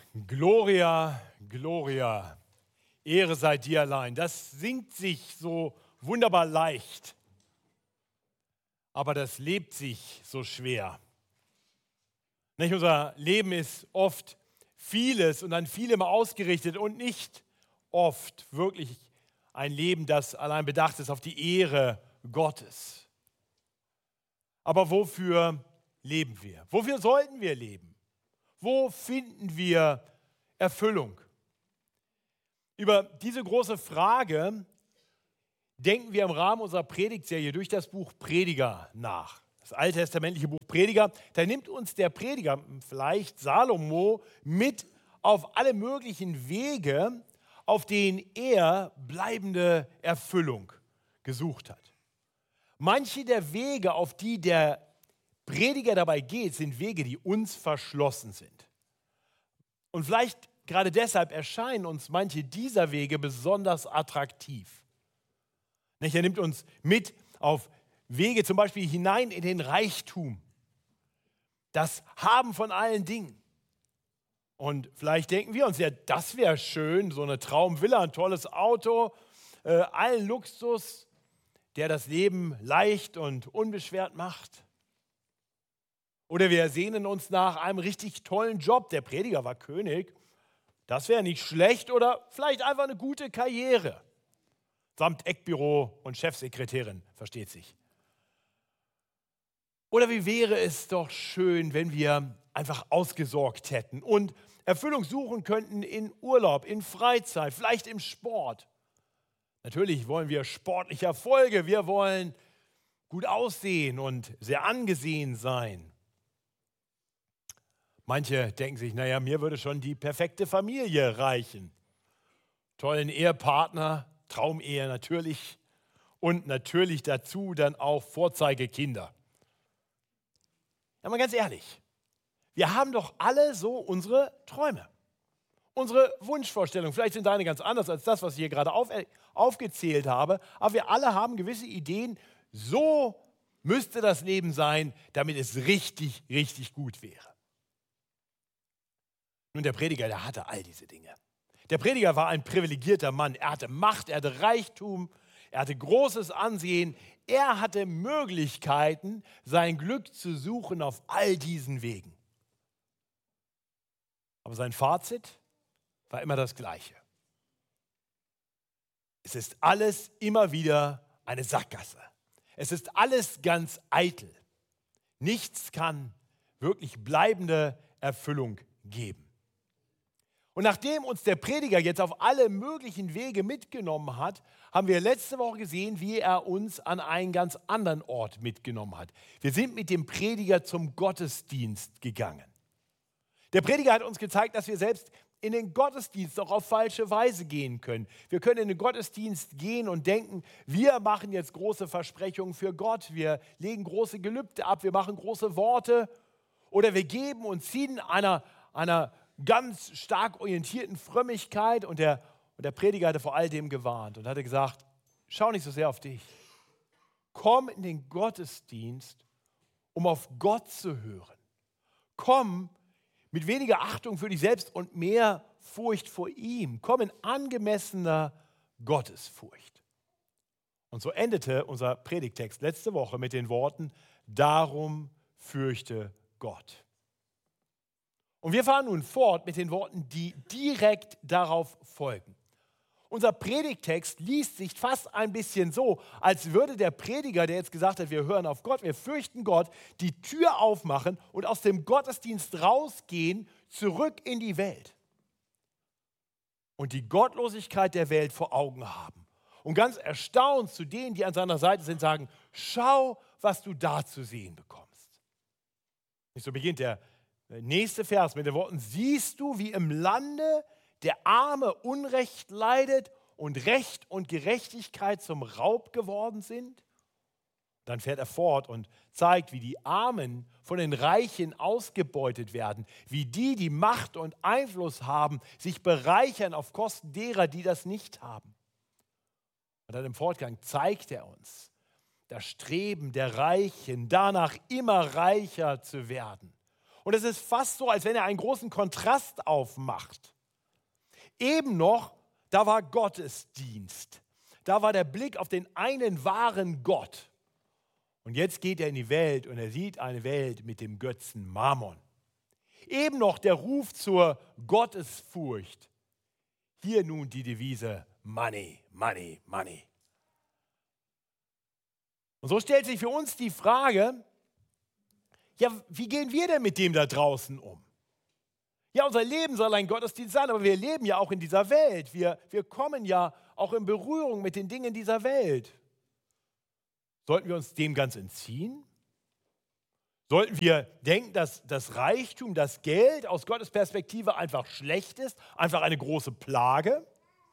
Gloria, Gloria, Ehre sei dir allein. Das singt sich so wunderbar leicht, aber das lebt sich so schwer. Nicht? Unser Leben ist oft vieles und an vielem ausgerichtet und nicht oft wirklich ein Leben, das allein bedacht ist auf die Ehre Gottes. Aber wofür leben wir? Wofür sollten wir leben? Wo finden wir Erfüllung? Über diese große Frage denken wir im Rahmen unserer Predigtserie durch das Buch Prediger nach. Das alttestamentliche Buch Prediger, da nimmt uns der Prediger, vielleicht Salomo, mit auf alle möglichen Wege, auf denen er bleibende Erfüllung gesucht hat. Manche der Wege, auf die der Prediger dabei geht, sind Wege, die uns verschlossen sind. Und vielleicht gerade deshalb erscheinen uns manche dieser Wege besonders attraktiv. Er nimmt uns mit auf Wege zum Beispiel hinein in den Reichtum, das Haben von allen Dingen. Und vielleicht denken wir uns, ja, das wäre schön, so eine Traumvilla, ein tolles Auto, allen Luxus, der das Leben leicht und unbeschwert macht. Oder wir sehnen uns nach einem richtig tollen Job. Der Prediger war König. Das wäre nicht schlecht oder vielleicht einfach eine gute Karriere. Samt Eckbüro und Chefsekretärin, versteht sich. Oder wie wäre es doch schön, wenn wir einfach ausgesorgt hätten und Erfüllung suchen könnten in Urlaub, in Freizeit, vielleicht im Sport. Natürlich wollen wir sportliche Erfolge, wir wollen gut aussehen und sehr angesehen sein. Manche denken sich, naja, mir würde schon die perfekte Familie reichen. Tollen Ehepartner, Traumehe natürlich und natürlich dazu dann auch Vorzeigekinder. Ja, mal ganz ehrlich, wir haben doch alle so unsere Träume, unsere Wunschvorstellungen. Vielleicht sind deine ganz anders als das, was ich hier gerade aufgezählt habe, aber wir alle haben gewisse Ideen, so müsste das Leben sein, damit es richtig, richtig gut wäre. Nun, der Prediger, der hatte all diese Dinge. Der Prediger war ein privilegierter Mann. Er hatte Macht, er hatte Reichtum, er hatte großes Ansehen. Er hatte Möglichkeiten, sein Glück zu suchen auf all diesen Wegen. Aber sein Fazit war immer das Gleiche. Es ist alles immer wieder eine Sackgasse. Es ist alles ganz eitel. Nichts kann wirklich bleibende Erfüllung geben. Und nachdem uns der Prediger jetzt auf alle möglichen Wege mitgenommen hat, haben wir letzte Woche gesehen, wie er uns an einen ganz anderen Ort mitgenommen hat. Wir sind mit dem Prediger zum Gottesdienst gegangen. Der Prediger hat uns gezeigt, dass wir selbst in den Gottesdienst auch auf falsche Weise gehen können. Wir können in den Gottesdienst gehen und denken, wir machen jetzt große Versprechungen für Gott, wir legen große Gelübde ab, wir machen große Worte oder wir geben und ziehen einer ganz stark orientierten Frömmigkeit und der Prediger hatte vor all dem gewarnt und hatte gesagt, schau nicht so sehr auf dich. Komm in den Gottesdienst, um auf Gott zu hören. Komm mit weniger Achtung für dich selbst und mehr Furcht vor ihm. Komm in angemessener Gottesfurcht. Und so endete unser Predigtext letzte Woche mit den Worten, darum fürchte Gott. Und wir fahren nun fort mit den Worten, die direkt darauf folgen. Unser Predigtext liest sich fast ein bisschen so, als würde der Prediger, der jetzt gesagt hat, wir hören auf Gott, wir fürchten Gott, die Tür aufmachen und aus dem Gottesdienst rausgehen, zurück in die Welt. Und die Gottlosigkeit der Welt vor Augen haben. Und ganz erstaunt zu denen, die an seiner Seite sind, sagen, schau, was du da zu sehen bekommst. Und so beginnt der nächste Vers mit den Worten, siehst du, wie im Lande der Arme Unrecht leidet und Recht und Gerechtigkeit zum Raub geworden sind? Dann fährt er fort und zeigt, wie die Armen von den Reichen ausgebeutet werden, wie die Macht und Einfluss haben, sich bereichern auf Kosten derer, die das nicht haben. Und dann im Fortgang zeigt er uns das Streben der Reichen, danach immer reicher zu werden. Und es ist fast so, als wenn er einen großen Kontrast aufmacht. Eben noch, da war Gottesdienst. Da war der Blick auf den einen wahren Gott. Und jetzt geht er in die Welt und er sieht eine Welt mit dem Götzen Mammon. Eben noch der Ruf zur Gottesfurcht. Hier nun die Devise Money, Money, Money. Und so stellt sich für uns die Frage, ja, wie gehen wir denn mit dem da draußen um? Ja, unser Leben soll ein Gottesdienst sein, aber wir leben ja auch in dieser Welt. Wir kommen ja auch in Berührung mit den Dingen dieser Welt. Sollten wir uns dem ganz entziehen? Sollten wir denken, dass das Reichtum, das Geld aus Gottes Perspektive einfach schlecht ist, einfach eine große Plage?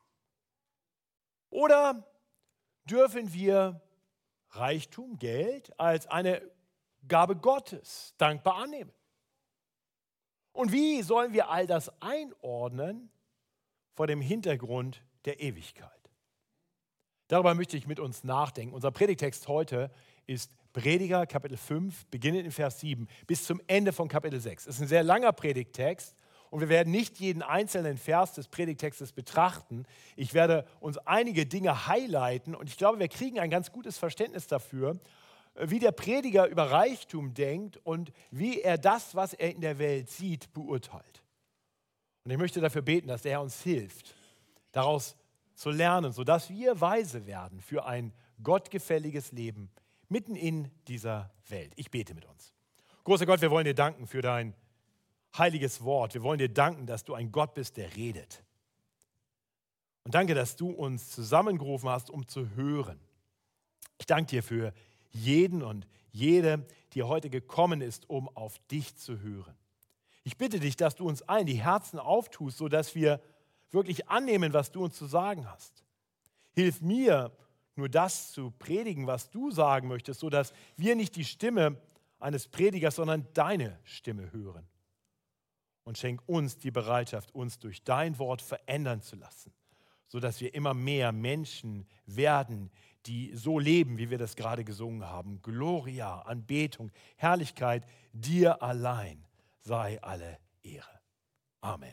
Oder dürfen wir Reichtum, Geld als eine Gabe Gottes dankbar annehmen? Und wie sollen wir all das einordnen vor dem Hintergrund der Ewigkeit? Darüber möchte ich mit uns nachdenken. Unser Predigtext heute ist Prediger, Kapitel 5, beginnend in Vers 7, bis zum Ende von Kapitel 6. Es ist ein sehr langer Predigtext und wir werden nicht jeden einzelnen Vers des Predigtextes betrachten. Ich werde uns einige Dinge highlighten und ich glaube, wir kriegen ein ganz gutes Verständnis dafür, wie der Prediger über Reichtum denkt und wie er das, was er in der Welt sieht, beurteilt. Und ich möchte dafür beten, dass der Herr uns hilft, daraus zu lernen, sodass wir weise werden für ein gottgefälliges Leben mitten in dieser Welt. Ich bete mit uns. Großer Gott, wir wollen dir danken für dein heiliges Wort. Wir wollen dir danken, dass du ein Gott bist, der redet. Und danke, dass du uns zusammengerufen hast, um zu hören. Ich danke dir für jeden und jede, die heute gekommen ist, um auf dich zu hören. Ich bitte dich, dass du uns allen die Herzen auftust, sodass wir wirklich annehmen, was du uns zu sagen hast. Hilf mir, nur das zu predigen, was du sagen möchtest, sodass wir nicht die Stimme eines Predigers, sondern deine Stimme hören. Und schenk uns die Bereitschaft, uns durch dein Wort verändern zu lassen, sodass wir immer mehr Menschen werden, die so leben, wie wir das gerade gesungen haben. Gloria, Anbetung, Herrlichkeit, dir allein sei alle Ehre. Amen.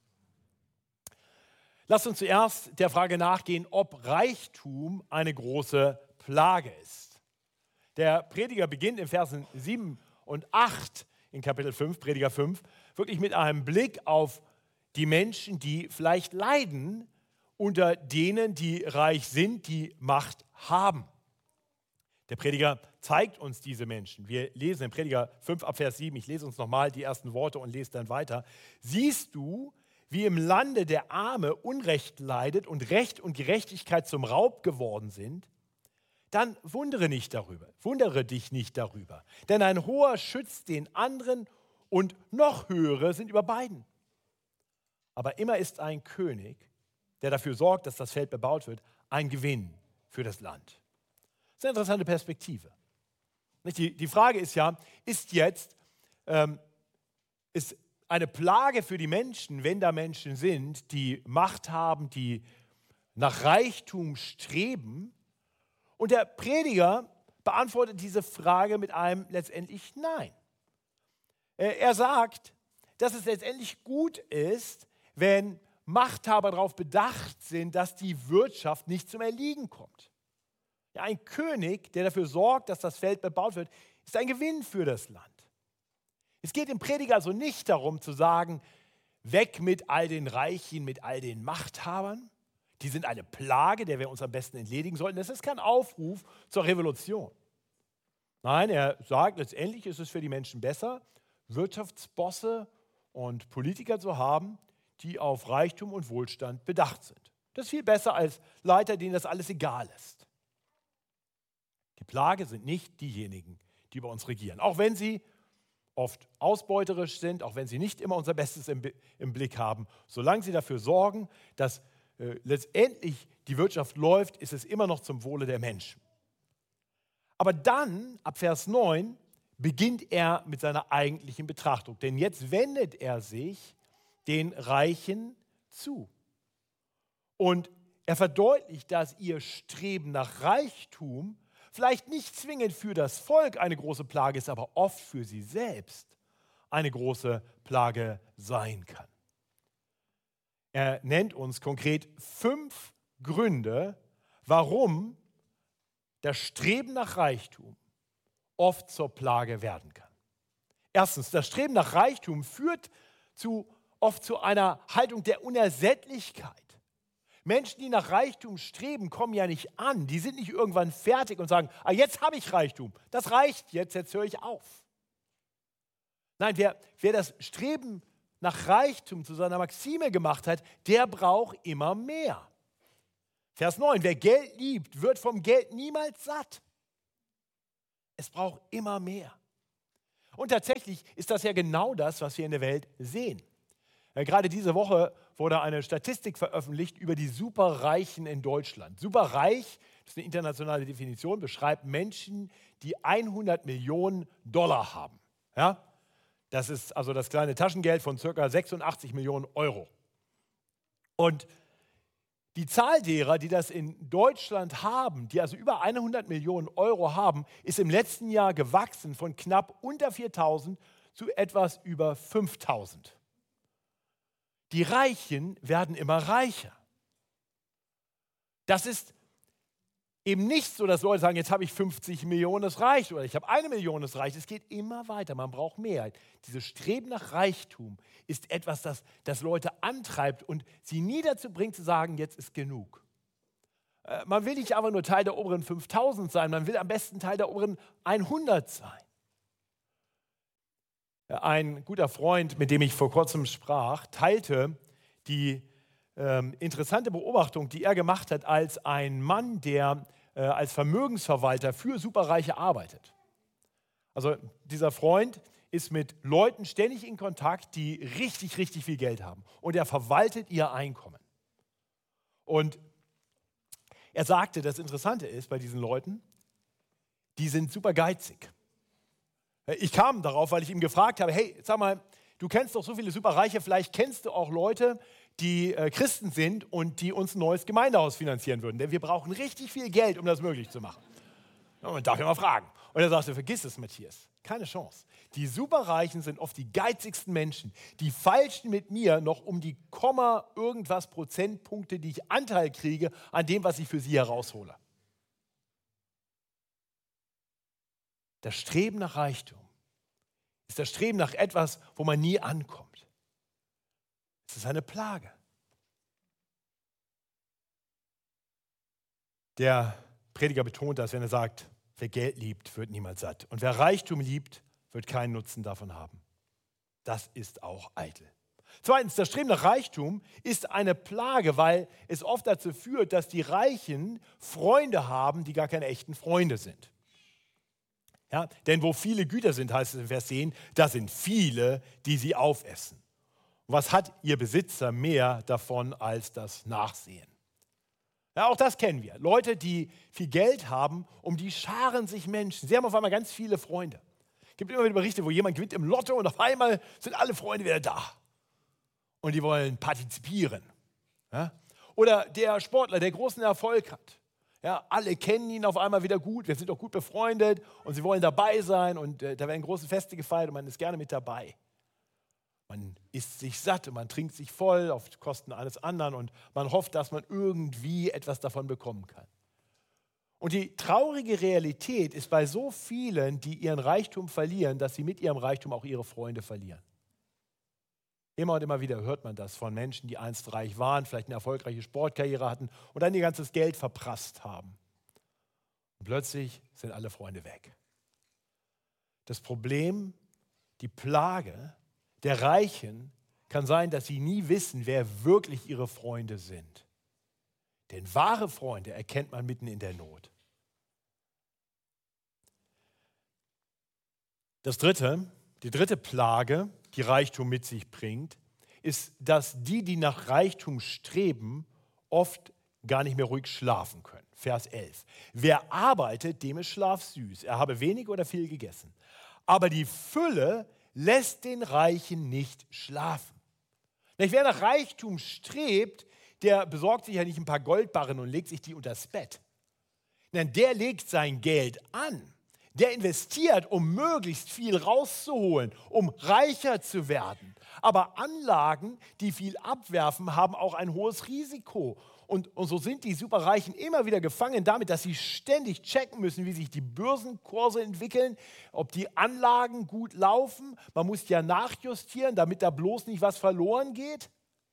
Lasst uns zuerst der Frage nachgehen, ob Reichtum eine große Plage ist. Der Prediger beginnt in Versen 7 und 8 in Kapitel 5, Prediger 5, wirklich mit einem Blick auf die Menschen, die vielleicht leiden unter denen, die reich sind, die Macht haben. Der Prediger zeigt uns diese Menschen. Wir lesen in Prediger 5 ab Vers 7, ich lese uns nochmal die ersten Worte und lese dann weiter. Siehst du, wie im Lande der Arme Unrecht leidet und Recht und Gerechtigkeit zum Raub geworden sind, dann wundere dich nicht darüber. Denn ein Hoher schützt den anderen und noch Höhere sind über beiden. Aber immer ist ein König, der dafür sorgt, dass das Feld bebaut wird, ein Gewinn für das Land. Das ist eine interessante Perspektive. Die Frage ist ja, ist eine Plage für die Menschen, wenn da Menschen sind, die Macht haben, die nach Reichtum streben? Und der Prediger beantwortet diese Frage mit einem letztendlich Nein. Er sagt, dass es letztendlich gut ist, wenn Machthaber darauf bedacht sind, dass die Wirtschaft nicht zum Erliegen kommt. Ja, ein König, der dafür sorgt, dass das Feld bebaut wird, ist ein Gewinn für das Land. Es geht dem Prediger also nicht darum zu sagen, weg mit all den Reichen, mit all den Machthabern. Die sind eine Plage, der wir uns am besten entledigen sollten. Das ist kein Aufruf zur Revolution. Nein, er sagt, letztendlich ist es für die Menschen besser, Wirtschaftsbosse und Politiker zu haben, die auf Reichtum und Wohlstand bedacht sind. Das ist viel besser als Leiter, denen das alles egal ist. Die Plage sind nicht diejenigen, die über uns regieren. Auch wenn sie oft ausbeuterisch sind, auch wenn sie nicht immer unser Bestes im Blick haben. Solange sie dafür sorgen, dass letztendlich die Wirtschaft läuft, ist es immer noch zum Wohle der Menschen. Aber dann, ab Vers 9, beginnt er mit seiner eigentlichen Betrachtung. Denn jetzt wendet er sich den Reichen zu. Und er verdeutlicht, dass ihr Streben nach Reichtum vielleicht nicht zwingend für das Volk eine große Plage ist, aber oft für sie selbst eine große Plage sein kann. Er nennt uns konkret 5 Gründe, warum das Streben nach Reichtum oft zur Plage werden kann. Erstens, das Streben nach Reichtum führt oft zu einer Haltung der Unersättlichkeit. Menschen, die nach Reichtum streben, kommen ja nicht an. Die sind nicht irgendwann fertig und sagen, jetzt habe ich Reichtum, das reicht jetzt höre ich auf. Nein, wer das Streben nach Reichtum zu seiner Maxime gemacht hat, der braucht immer mehr. Vers 9, wer Geld liebt, wird vom Geld niemals satt. Es braucht immer mehr. Und tatsächlich ist das ja genau das, was wir in der Welt sehen. Gerade diese Woche wurde eine Statistik veröffentlicht über die Superreichen in Deutschland. Superreich, das ist eine internationale Definition, beschreibt Menschen, die 100 Millionen Dollar haben. Ja? Das ist also das kleine Taschengeld von ca. 86 Millionen Euro. Und die Zahl derer, die das in Deutschland haben, die also über 100 Millionen Euro haben, ist im letzten Jahr gewachsen von knapp unter 4.000 zu etwas über 5.000. Die Reichen werden immer reicher. Das ist eben nicht so, dass Leute sagen, jetzt habe ich 50 Millionen, das reicht, oder ich habe 1 Million, das reicht. Es geht immer weiter, man braucht mehr. Dieses Streben nach Reichtum ist etwas, das Leute antreibt und sie nie dazu bringt zu sagen, jetzt ist genug. Man will nicht einfach nur Teil der oberen 5.000 sein, man will am besten Teil der oberen 100 sein. Ein guter Freund, mit dem ich vor kurzem sprach, teilte die interessante Beobachtung, die er gemacht hat als ein Mann, der als Vermögensverwalter für Superreiche arbeitet. Also dieser Freund ist mit Leuten ständig in Kontakt, die richtig, richtig viel Geld haben. Und er verwaltet ihr Einkommen. Und er sagte, das Interessante ist bei diesen Leuten, die sind super geizig. Ich kam darauf, weil ich ihm gefragt habe, hey, sag mal, du kennst doch so viele Superreiche, vielleicht kennst du auch Leute, die Christen sind und die uns ein neues Gemeindehaus finanzieren würden. Denn wir brauchen richtig viel Geld, um das möglich zu machen. Und man darf ja mal fragen. Und er sagte, vergiss es, Matthias, keine Chance. Die Superreichen sind oft die geizigsten Menschen. Die feilschen mit mir noch um die Komma irgendwas Prozentpunkte, die ich Anteil kriege an dem, was ich für sie heraushole. Das Streben nach Reichtum ist das Streben nach etwas, wo man nie ankommt. Es ist eine Plage. Der Prediger betont das, wenn er sagt, wer Geld liebt, wird niemals satt. Und wer Reichtum liebt, wird keinen Nutzen davon haben. Das ist auch eitel. Zweitens, das Streben nach Reichtum ist eine Plage, weil es oft dazu führt, dass die Reichen Freunde haben, die gar keine echten Freunde sind. Ja, denn wo viele Güter sind, heißt es in Vers 10, da sind viele, die sie aufessen. Und was hat ihr Besitzer mehr davon als das Nachsehen? Ja, auch das kennen wir. Leute, die viel Geld haben, um die scharen sich Menschen. Sie haben auf einmal ganz viele Freunde. Es gibt immer wieder Berichte, wo jemand gewinnt im Lotto und auf einmal sind alle Freunde wieder da. Und die wollen partizipieren. Ja? Oder der Sportler, der großen Erfolg hat. Ja, alle kennen ihn auf einmal wieder gut, wir sind auch gut befreundet und sie wollen dabei sein und da werden große Feste gefeiert und man ist gerne mit dabei. Man isst sich satt und man trinkt sich voll auf Kosten eines anderen und man hofft, dass man irgendwie etwas davon bekommen kann. Und die traurige Realität ist bei so vielen, die ihren Reichtum verlieren, dass sie mit ihrem Reichtum auch ihre Freunde verlieren. Immer und immer wieder hört man das von Menschen, die einst reich waren, vielleicht eine erfolgreiche Sportkarriere hatten und dann ihr ganzes Geld verprasst haben. Und plötzlich sind alle Freunde weg. Das Problem, die Plage der Reichen kann sein, dass sie nie wissen, wer wirklich ihre Freunde sind. Denn wahre Freunde erkennt man mitten in der Not. Die dritte Plage, die Reichtum mit sich bringt, ist, dass die nach Reichtum streben, oft gar nicht mehr ruhig schlafen können. Vers 11. Wer arbeitet, dem ist Schlaf süß. Er habe wenig oder viel gegessen. Aber die Fülle lässt den Reichen nicht schlafen. Wer nach Reichtum strebt, der besorgt sich ja nicht ein paar Goldbarren und legt sich die unters Bett. Nein, der legt sein Geld an. Der investiert, um möglichst viel rauszuholen, um reicher zu werden. Aber Anlagen, die viel abwerfen, haben auch ein hohes Risiko. Und so sind die Superreichen immer wieder gefangen damit, dass sie ständig checken müssen, wie sich die Börsenkurse entwickeln, ob die Anlagen gut laufen. Man muss ja nachjustieren, damit da bloß nicht was verloren geht.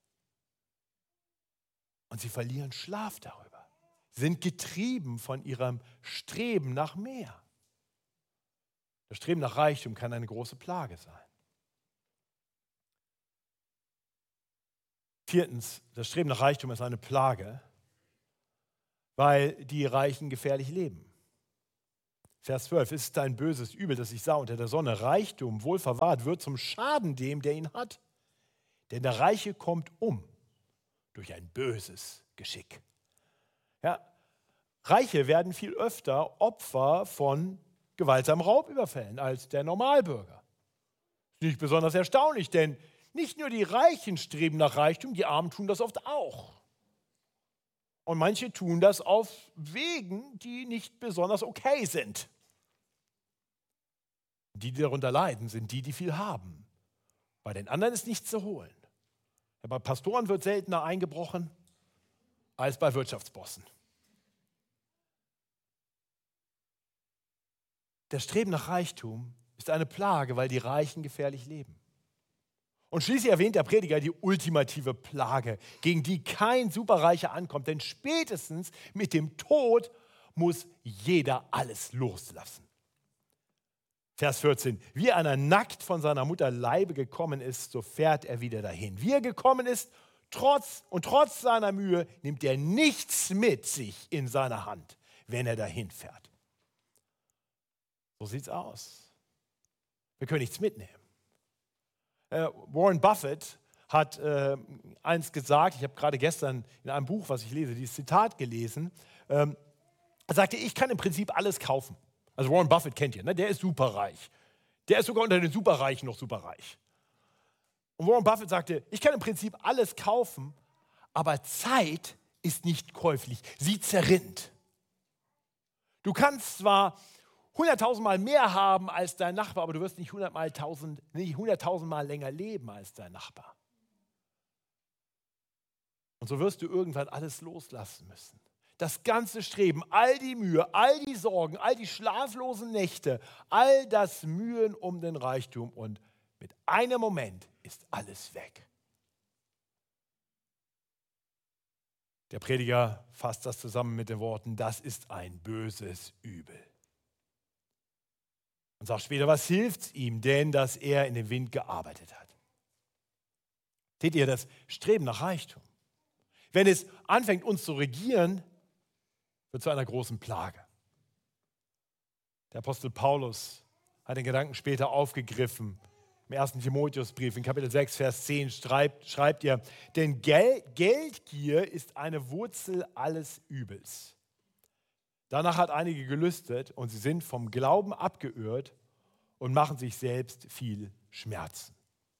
Und sie verlieren Schlaf darüber, sind getrieben von ihrem Streben nach mehr. Das Streben nach Reichtum kann eine große Plage sein. Viertens, das Streben nach Reichtum ist eine Plage, weil die Reichen gefährlich leben. Vers 12, es ist ein böses Übel, das ich sah unter der Sonne. Reichtum, wohl verwahrt, wird zum Schaden dem, der ihn hat. Denn der Reiche kommt um durch ein böses Geschick. Ja, Reiche werden viel öfter Opfer von gewaltsamen Raubüberfällen als der Normalbürger. Nicht besonders erstaunlich, denn nicht nur die Reichen streben nach Reichtum, die Armen tun das oft auch. Und manche tun das auf Wegen, die nicht besonders okay sind. Die darunter leiden, sind die, die viel haben. Bei den anderen ist nichts zu holen. Ja, bei Pastoren wird seltener eingebrochen als bei Wirtschaftsbossen. Das Streben nach Reichtum ist eine Plage, weil die Reichen gefährlich leben. Und schließlich erwähnt der Prediger die ultimative Plage, gegen die kein Superreicher ankommt. Denn spätestens mit dem Tod muss jeder alles loslassen. Vers 14. Wie einer nackt von seiner Mutter Leibe gekommen ist, so fährt er wieder dahin. Wie er gekommen ist, trotz seiner Mühe nimmt er nichts mit sich in seiner Hand, wenn er dahin fährt. So sieht's aus. Wir können nichts mitnehmen. Warren Buffett hat eins gesagt, ich habe gerade gestern in einem Buch, was ich lese, dieses Zitat gelesen, er sagte, ich kann im Prinzip alles kaufen. Also Warren Buffett kennt ihr, ne? Der ist superreich. Der ist sogar unter den Superreichen noch superreich. Und Warren Buffett sagte, ich kann im Prinzip alles kaufen, aber Zeit ist nicht käuflich, sie zerrinnt. Du kannst zwar 100.000 Mal mehr haben als dein Nachbar, aber du wirst nicht 100.000 Mal länger leben als dein Nachbar. Und so wirst du irgendwann alles loslassen müssen. Das ganze Streben, all die Mühe, all die Sorgen, all die schlaflosen Nächte, all das Mühen um den Reichtum und mit einem Moment ist alles weg. Der Prediger fasst das zusammen mit den Worten, das ist ein böses Übel. Und sagt später, was hilft's ihm denn, dass er in den Wind gearbeitet hat? Seht ihr, das Streben nach Reichtum, wenn es anfängt, uns zu regieren, wird zu einer großen Plage. Der Apostel Paulus hat den Gedanken später aufgegriffen. Im 1. Timotheusbrief, in Kapitel 6, Vers 10 schreibt er, denn Geldgier ist eine Wurzel alles Übels. Danach hat einige gelüstet und sie sind vom Glauben abgeirrt und machen sich selbst viel Schmerzen.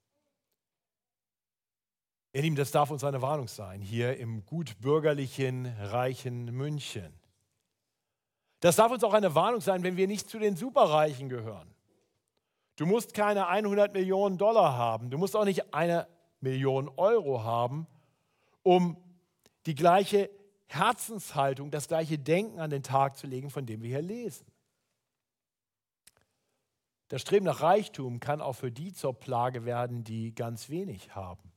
Ihr Lieben, das darf uns eine Warnung sein, hier im gut bürgerlichen, reichen München. Das darf uns auch eine Warnung sein, wenn wir nicht zu den Superreichen gehören. Du musst keine 100 Millionen Dollar haben, du musst auch nicht 1 Million Euro haben, um die gleiche Herzenshaltung, das gleiche Denken an den Tag zu legen, von dem wir hier lesen. Das Streben nach Reichtum kann auch für die zur Plage werden, die ganz wenig haben.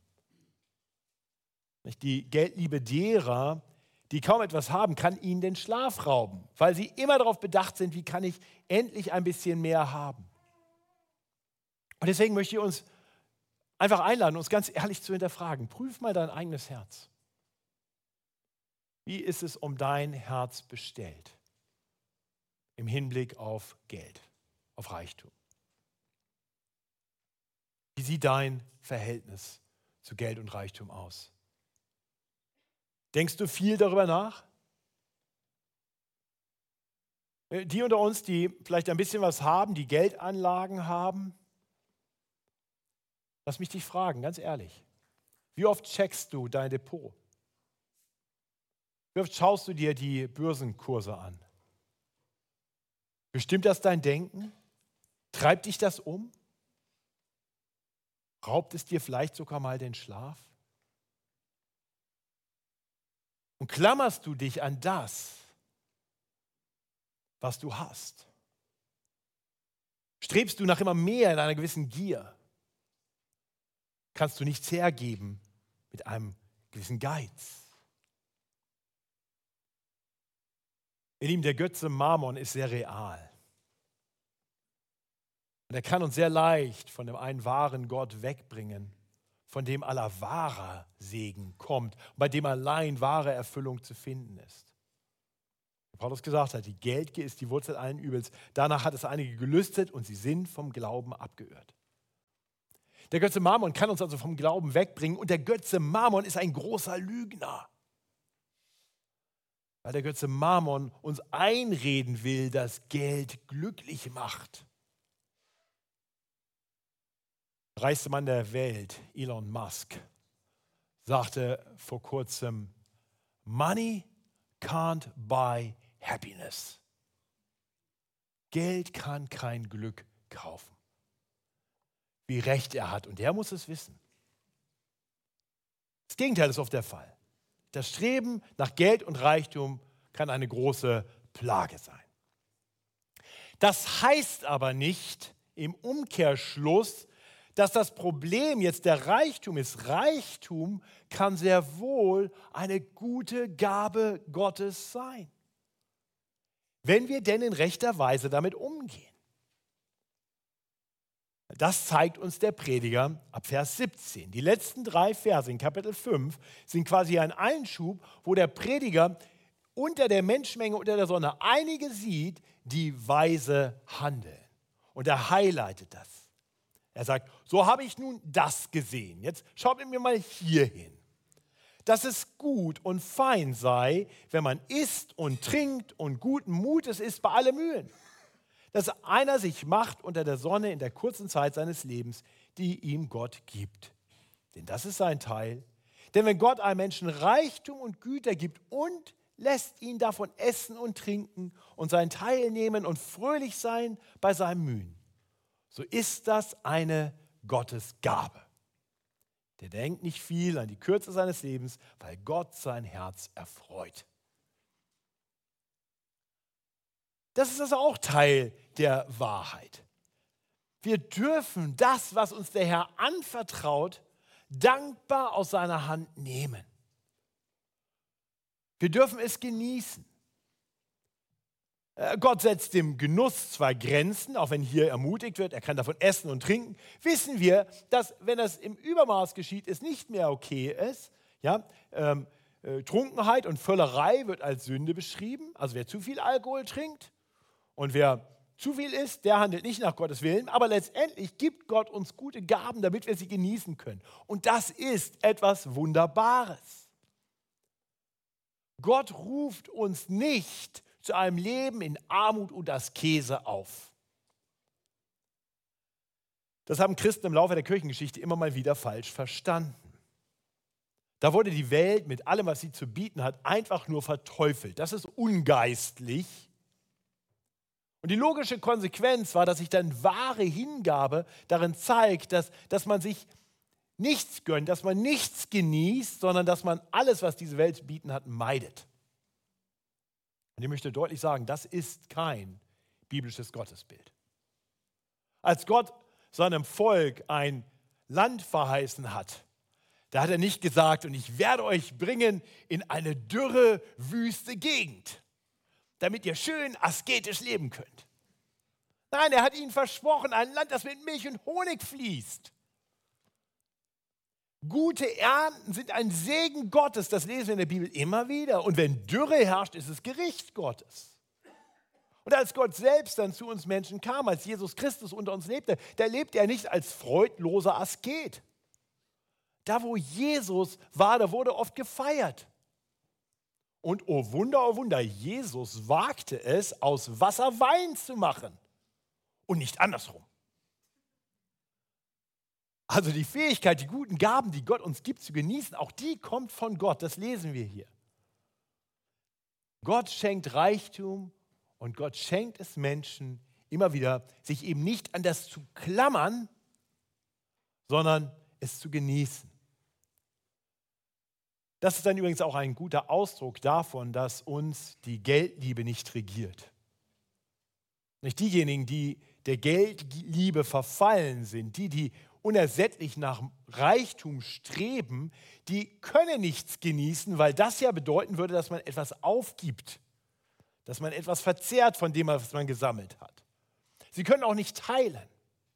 Die Geldliebe derer, die kaum etwas haben, kann ihnen den Schlaf rauben, weil sie immer darauf bedacht sind, wie kann ich endlich ein bisschen mehr haben. Und deswegen möchte ich uns einfach einladen, uns ganz ehrlich zu hinterfragen. Prüf mal dein eigenes Herz. Wie ist es um dein Herz bestellt im Hinblick auf Geld, auf Reichtum? Wie sieht dein Verhältnis zu Geld und Reichtum aus? Denkst du viel darüber nach? Die unter uns, die vielleicht ein bisschen was haben, die Geldanlagen haben, lass mich dich fragen, ganz ehrlich. Wie oft checkst du dein Depot? Wie oft schaust du dir die Börsenkurse an? Bestimmt das dein Denken? Treibt dich das um? Raubt es dir vielleicht sogar mal den Schlaf? Und klammerst du dich an das, was du hast? Strebst du nach immer mehr in einer gewissen Gier? Kannst du nichts hergeben mit einem gewissen Geiz? Ihr Lieben, der Götze Mammon ist sehr real. Und er kann uns sehr leicht von dem einen wahren Gott wegbringen, von dem aller wahrer Segen kommt, bei dem allein wahre Erfüllung zu finden ist. Wie Paulus gesagt hat, die Geldgier ist die Wurzel allen Übels. Danach hat es einige gelüstet und sie sind vom Glauben abgeirrt. Der Götze Mammon kann uns also vom Glauben wegbringen und der Götze Mammon ist ein großer Lügner. Weil der Götze Mammon uns einreden will, dass Geld glücklich macht. Der reichste Mann der Welt, Elon Musk, sagte vor kurzem, Money can't buy happiness. Geld kann kein Glück kaufen. Wie recht er hat und er muss es wissen. Das Gegenteil ist oft der Fall. Das Streben nach Geld und Reichtum kann eine große Plage sein. Das heißt aber nicht im Umkehrschluss, dass das Problem jetzt der Reichtum ist. Reichtum kann sehr wohl eine gute Gabe Gottes sein, wenn wir denn in rechter Weise damit umgehen. Das zeigt uns der Prediger ab Vers 17. Die letzten 3 Verse in Kapitel 5 sind quasi ein Einschub, wo der Prediger unter der Menschenmenge, unter der Sonne einige sieht, die weise handeln. Und er highlightet das. Er sagt, so habe ich nun das gesehen. Jetzt schaut mit mir mal hier hin. Dass es gut und fein sei, wenn man isst und trinkt und guten Mutes ist bei allen Mühen. Dass einer sich macht unter der Sonne in der kurzen Zeit seines Lebens, die ihm Gott gibt. Denn das ist sein Teil. Denn wenn Gott einem Menschen Reichtum und Güter gibt und lässt ihn davon essen und trinken und seinen Teil nehmen und fröhlich sein bei seinem Mühen, so ist das eine Gottesgabe. Der denkt nicht viel an die Kürze seines Lebens, weil Gott sein Herz erfreut. Das ist also auch Teil der Wahrheit. Wir dürfen das, was uns der Herr anvertraut, dankbar aus seiner Hand nehmen. Wir dürfen es genießen. Gott setzt dem Genuss zwar Grenzen, auch wenn hier ermutigt wird, er kann davon essen und trinken, wissen wir, dass, wenn das im Übermaß geschieht, es nicht mehr okay ist. Ja? Trunkenheit und Völlerei wird als Sünde beschrieben, also wer zu viel Alkohol trinkt und wer zu viel isst, der handelt nicht nach Gottes Willen, aber letztendlich gibt Gott uns gute Gaben, damit wir sie genießen können. Und das ist etwas Wunderbares. Gott ruft uns nicht zu einem Leben in Armut und Askese auf. Das haben Christen im Laufe der Kirchengeschichte immer mal wieder falsch verstanden. Da wurde die Welt mit allem, was sie zu bieten hat, einfach nur verteufelt. Das ist ungeistlich. Und die logische Konsequenz war, dass sich dann wahre Hingabe darin zeigt, dass man sich nichts gönnt, dass man nichts genießt, sondern dass man alles, was diese Welt zu bieten hat, meidet. Und ich möchte deutlich sagen, das ist kein biblisches Gottesbild. Als Gott seinem Volk ein Land verheißen hat, da hat er nicht gesagt, und ich werde euch bringen in eine dürre, wüste Gegend, damit ihr schön asketisch leben könnt. Nein, er hat ihnen versprochen, ein Land, das mit Milch und Honig fließt. Gute Ernten sind ein Segen Gottes, das lesen wir in der Bibel immer wieder. Und wenn Dürre herrscht, ist es Gericht Gottes. Und als Gott selbst dann zu uns Menschen kam, als Jesus Christus unter uns lebte, da lebte er nicht als freudloser Asket. Da, wo Jesus war, da wurde oft gefeiert. Und oh Wunder, Jesus wagte es, aus Wasser Wein zu machen und nicht andersrum. Also die Fähigkeit, die guten Gaben, die Gott uns gibt, zu genießen, auch die kommt von Gott. Das lesen wir hier. Gott schenkt Reichtum Und Gott schenkt es Menschen immer wieder, sich eben nicht an das zu klammern, sondern es zu genießen. Das ist dann übrigens auch ein guter Ausdruck davon, dass uns die Geldliebe nicht regiert. Nicht diejenigen, die der Geldliebe verfallen sind, die unersättlich nach Reichtum streben, die können nichts genießen, weil das ja bedeuten würde, dass man etwas aufgibt, dass man etwas verzehrt von dem, was man gesammelt hat. Sie können auch nicht teilen.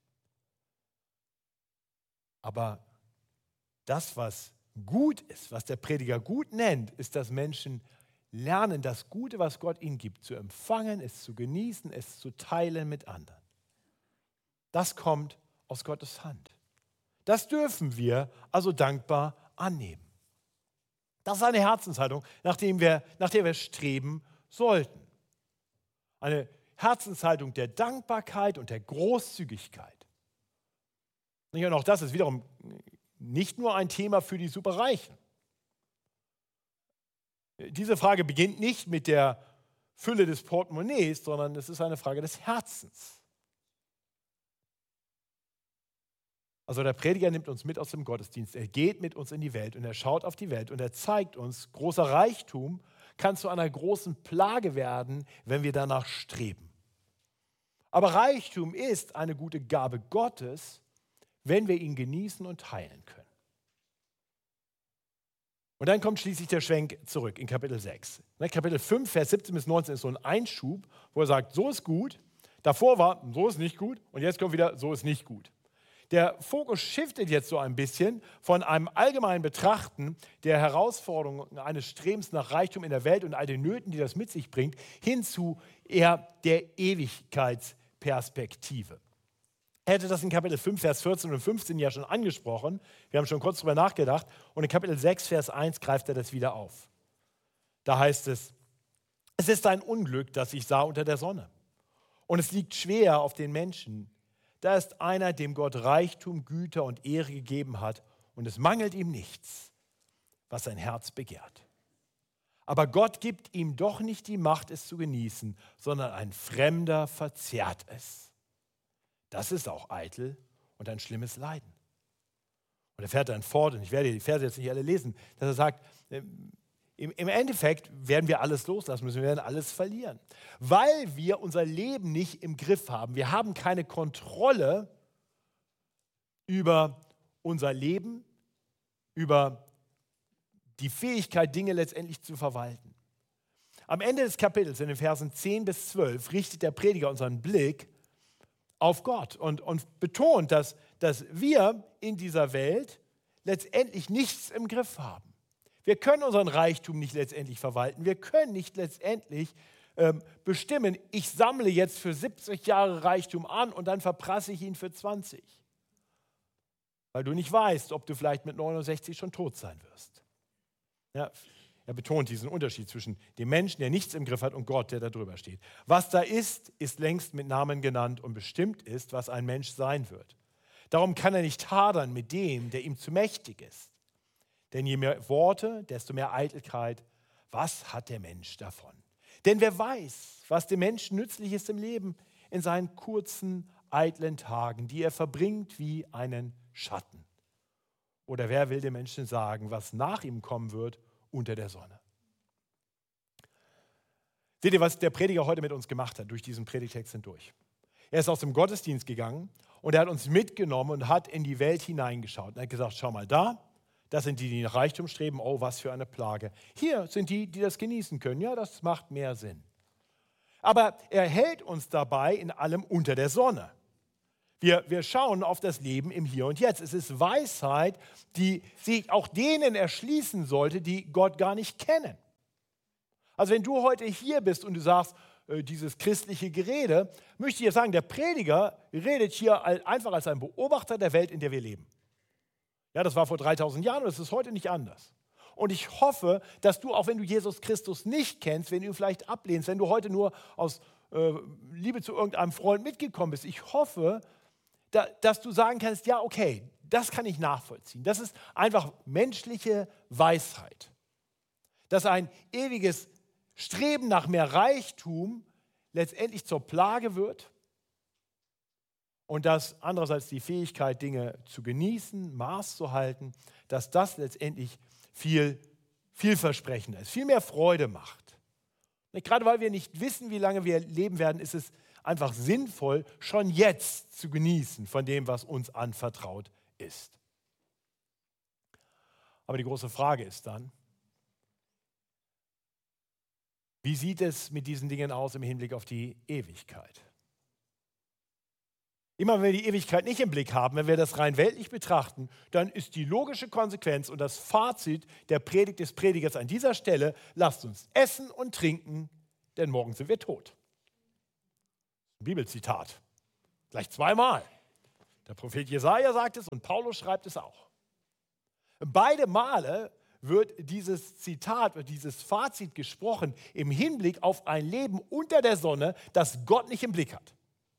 Aber das, was gut ist, was der Prediger gut nennt, ist, dass Menschen lernen, das Gute, was Gott ihnen gibt, zu empfangen, es zu genießen, es zu teilen mit anderen. Das kommt aus Gottes Hand. Das dürfen wir also dankbar annehmen. Das ist eine Herzenshaltung, nach der wir streben sollten. Eine Herzenshaltung der Dankbarkeit und der Großzügigkeit. Und auch das ist wiederum nicht nur ein Thema für die Superreichen. Diese Frage beginnt nicht mit der Fülle des Portemonnaies, sondern es ist eine Frage des Herzens. Also der Prediger nimmt uns mit aus dem Gottesdienst, er geht mit uns in die Welt und er schaut auf die Welt und er zeigt uns, großer Reichtum kann zu einer großen Plage werden, wenn wir danach streben. Aber Reichtum ist eine gute Gabe Gottes, wenn wir ihn genießen und teilen können. Und dann kommt schließlich der Schwenk zurück in Kapitel 6. Kapitel 5, Vers 17 bis 19 ist so ein Einschub, wo er sagt, so ist gut, davor war, so ist nicht gut und jetzt kommt wieder, so ist nicht gut. Der Fokus shiftet jetzt so ein bisschen von einem allgemeinen Betrachten der Herausforderungen eines Strebens nach Reichtum in der Welt und all den Nöten, die das mit sich bringt, hin zu eher der Ewigkeitsperspektive. Er hätte das in Kapitel 5, Vers 14 und 15 ja schon angesprochen. Wir haben schon kurz darüber nachgedacht. Und in Kapitel 6, Vers 1 greift er das wieder auf. Da heißt es, es ist ein Unglück, das ich sah unter der Sonne. Und es liegt schwer auf den Menschen. Da ist einer, dem Gott Reichtum, Güter und Ehre gegeben hat. Und es mangelt ihm nichts, was sein Herz begehrt. Aber Gott gibt ihm doch nicht die Macht, es zu genießen, sondern ein Fremder verzehrt es. Das ist auch eitel und ein schlimmes Leiden. Und er fährt dann fort, und ich werde die Verse jetzt nicht alle lesen, dass er sagt, im Endeffekt werden wir alles loslassen müssen, wir werden alles verlieren. Weil wir unser Leben nicht im Griff haben. Wir haben keine Kontrolle über unser Leben, über die Fähigkeit, Dinge letztendlich zu verwalten. Am Ende des Kapitels, in den Versen 10 bis 12, richtet der Prediger unseren Blick auf Gott und betont, dass wir in dieser Welt letztendlich nichts im Griff haben. Wir können unseren Reichtum nicht letztendlich verwalten. Wir können nicht letztendlich bestimmen, ich sammle jetzt für 70 Jahre Reichtum an und dann verprasse ich ihn für 20. Weil du nicht weißt, ob du vielleicht mit 69 schon tot sein wirst. Ja, er betont diesen Unterschied zwischen dem Menschen, der nichts im Griff hat, und Gott, der da drüber steht. Was da ist, ist längst mit Namen genannt und bestimmt ist, was ein Mensch sein wird. Darum kann er nicht hadern mit dem, der ihm zu mächtig ist. Denn je mehr Worte, desto mehr Eitelkeit. Was hat der Mensch davon? Denn wer weiß, was dem Menschen nützlich ist im Leben, in seinen kurzen, eitlen Tagen, die er verbringt wie einen Schatten. Oder wer will dem Menschen sagen, was nach ihm kommen wird, unter der Sonne. Seht ihr, was der Prediger heute mit uns gemacht hat, durch diesen Predigtext hindurch? Er ist aus dem Gottesdienst gegangen und er hat uns mitgenommen und hat in die Welt hineingeschaut. Er hat gesagt, schau mal da, das sind die, die nach Reichtum streben, oh, was für eine Plage. Hier sind die, die das genießen können. Ja, das macht mehr Sinn. Aber er hält uns dabei in allem unter der Sonne. Wir schauen auf das Leben im Hier und Jetzt. Es ist Weisheit, die sich auch denen erschließen sollte, die Gott gar nicht kennen. Also wenn du heute hier bist und du sagst, dieses christliche Gerede, möchte ich dir sagen, der Prediger redet hier einfach als ein Beobachter der Welt, in der wir leben. Ja, das war vor 3000 Jahren und es ist heute nicht anders. Und ich hoffe, dass du, auch wenn du Jesus Christus nicht kennst, wenn du ihn vielleicht ablehnst, wenn du heute nur aus Liebe zu irgendeinem Freund mitgekommen bist, ich hoffe, dass du sagen kannst, ja, okay, das kann ich nachvollziehen. Das ist einfach menschliche Weisheit. Dass ein ewiges Streben nach mehr Reichtum letztendlich zur Plage wird und dass andererseits die Fähigkeit, Dinge zu genießen, Maß zu halten, dass das letztendlich vielversprechender ist, viel mehr Freude macht. Gerade weil wir nicht wissen, wie lange wir leben werden, ist es einfach sinnvoll, schon jetzt zu genießen von dem, was uns anvertraut ist. Aber die große Frage ist dann, wie sieht es mit diesen Dingen aus im Hinblick auf die Ewigkeit? Immer wenn wir die Ewigkeit nicht im Blick haben, wenn wir das rein weltlich betrachten, dann ist die logische Konsequenz und das Fazit der Predigt des Predigers an dieser Stelle: Lasst uns essen und trinken, denn morgen sind wir tot. Ein Bibelzitat, gleich zweimal. Der Prophet Jesaja sagt es und Paulus schreibt es auch. Beide Male wird dieses Zitat, wird dieses Fazit gesprochen im Hinblick auf ein Leben unter der Sonne, das Gott nicht im Blick hat.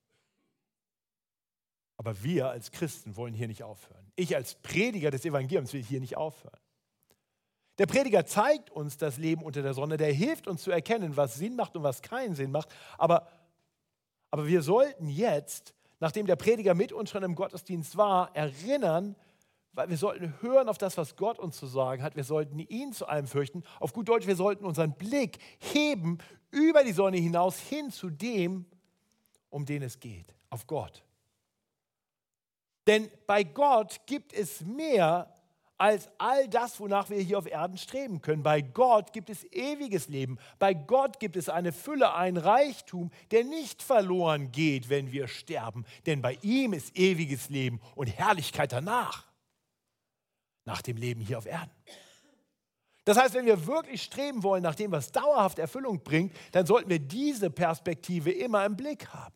Aber wir als Christen wollen hier nicht aufhören. Ich als Prediger des Evangeliums will hier nicht aufhören. Der Prediger zeigt uns das Leben unter der Sonne, der hilft uns zu erkennen, was Sinn macht und was keinen Sinn macht. Aber wir sollten jetzt, nachdem der Prediger mit uns schon im Gottesdienst war, erinnern, weil wir sollten hören auf das, was Gott uns zu sagen hat. Wir sollten ihn zu allem fürchten. Auf gut Deutsch, wir sollten unseren Blick heben über die Sonne hinaus hin zu dem, um den es geht, auf Gott. Denn bei Gott gibt es mehr als all das, wonach wir hier auf Erden streben können. Bei Gott gibt es ewiges Leben. Bei Gott gibt es eine Fülle, ein Reichtum, der nicht verloren geht, wenn wir sterben. Denn bei ihm ist ewiges Leben und Herrlichkeit danach, nach dem Leben hier auf Erden. Das heißt, wenn wir wirklich streben wollen nach dem, was dauerhaft Erfüllung bringt, dann sollten wir diese Perspektive immer im Blick haben.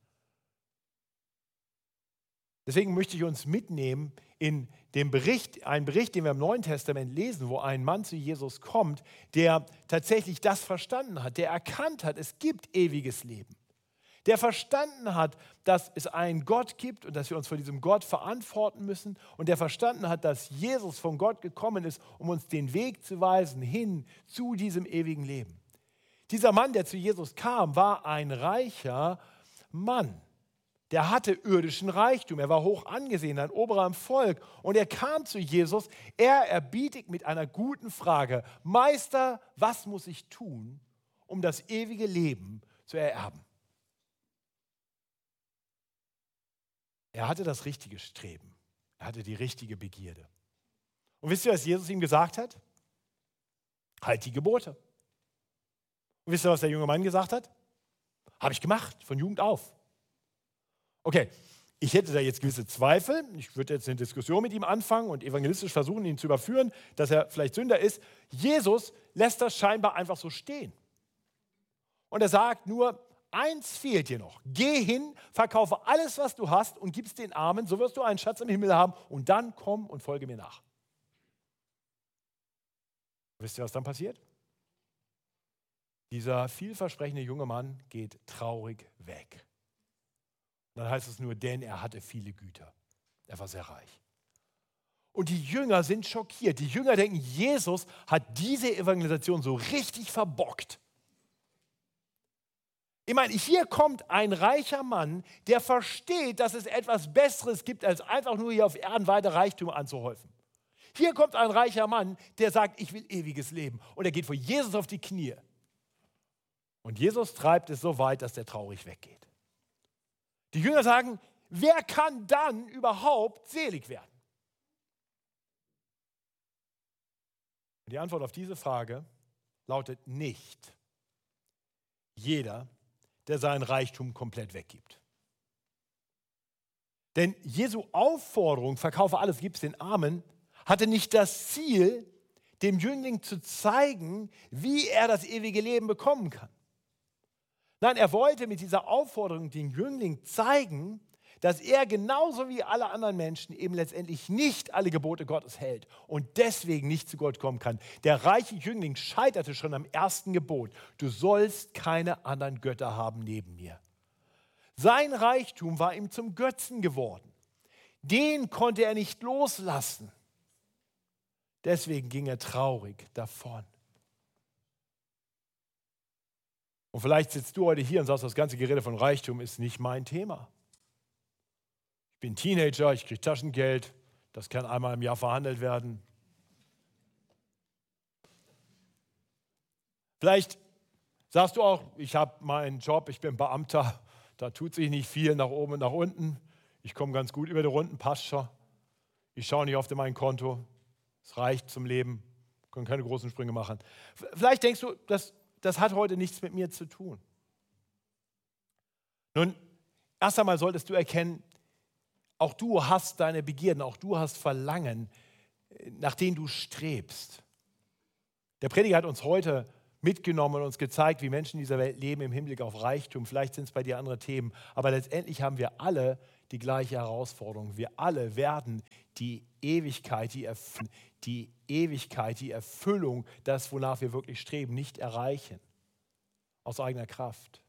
Deswegen möchte ich uns mitnehmen in einen Bericht, den wir im Neuen Testament lesen, wo ein Mann zu Jesus kommt, der tatsächlich das verstanden hat, der erkannt hat, es gibt ewiges Leben. Der verstanden hat, dass es einen Gott gibt und dass wir uns vor diesem Gott verantworten müssen. Und der verstanden hat, dass Jesus von Gott gekommen ist, um uns den Weg zu weisen hin zu diesem ewigen Leben. Dieser Mann, der zu Jesus kam, war ein reicher Mann. Der hatte irdischen Reichtum, er war hoch angesehen, ein Oberer im Volk. Und er kam zu Jesus, er erbietet mit einer guten Frage: Meister, was muss ich tun, um das ewige Leben zu ererben? Er hatte das richtige Streben, er hatte die richtige Begierde. Und wisst ihr, was Jesus ihm gesagt hat? Halt die Gebote. Und wisst ihr, was der junge Mann gesagt hat? Habe ich gemacht, von Jugend auf. Okay, ich hätte da jetzt gewisse Zweifel. Ich würde jetzt eine Diskussion mit ihm anfangen und evangelistisch versuchen, ihn zu überführen, dass er vielleicht Sünder ist. Jesus lässt das scheinbar einfach so stehen. Und er sagt nur: Eins fehlt dir noch. Geh hin, verkaufe alles, was du hast und gib es den Armen, so wirst du einen Schatz im Himmel haben und dann komm und folge mir nach. Wisst ihr, was dann passiert? Dieser vielversprechende junge Mann geht traurig weg. Dann heißt es nur, denn er hatte viele Güter. Er war sehr reich. Und die Jünger sind schockiert. Die Jünger denken, Jesus hat diese Evangelisation so richtig verbockt. Ich meine, hier kommt ein reicher Mann, der versteht, dass es etwas Besseres gibt, als einfach nur hier auf Erden weiter Reichtum anzuhäufen. Hier kommt ein reicher Mann, der sagt, ich will ewiges Leben. Und er geht vor Jesus auf die Knie. Und Jesus treibt es so weit, dass er traurig weggeht. Die Jünger sagen, wer kann dann überhaupt selig werden? Die Antwort auf diese Frage lautet nicht jeder, der seinen Reichtum komplett weggibt. Denn Jesu Aufforderung, verkaufe alles, gib es den Armen, hatte nicht das Ziel, dem Jüngling zu zeigen, wie er das ewige Leben bekommen kann. Nein, er wollte mit dieser Aufforderung den Jüngling zeigen, dass er genauso wie alle anderen Menschen eben letztendlich nicht alle Gebote Gottes hält und deswegen nicht zu Gott kommen kann. Der reiche Jüngling scheiterte schon am ersten Gebot: Du sollst keine anderen Götter haben neben mir. Sein Reichtum war ihm zum Götzen geworden. Den konnte er nicht loslassen. Deswegen ging er traurig davon. Und vielleicht sitzt du heute hier und sagst, das ganze Gerede von Reichtum ist nicht mein Thema. Ich bin Teenager, ich kriege Taschengeld, das kann einmal im Jahr verhandelt werden. Vielleicht sagst du auch, ich habe meinen Job, ich bin Beamter, da tut sich nicht viel nach oben und nach unten. Ich komme ganz gut über die Runden, passt schon. Ich schaue nicht oft in mein Konto, es reicht zum Leben, können keine großen Sprünge machen. Vielleicht denkst du, das hat heute nichts mit mir zu tun. Nun, erst einmal solltest du erkennen, auch du hast deine Begierden, auch du hast Verlangen, nach denen du strebst. Der Prediger hat uns heute mitgenommen und uns gezeigt, wie Menschen in dieser Welt leben im Hinblick auf Reichtum. Vielleicht sind es bei dir andere Themen, aber letztendlich haben wir alle die gleiche Herausforderung. Wir alle werden die Ewigkeit, die Erfüllung, das, wonach wir wirklich streben, nicht erreichen. Aus eigener Kraft.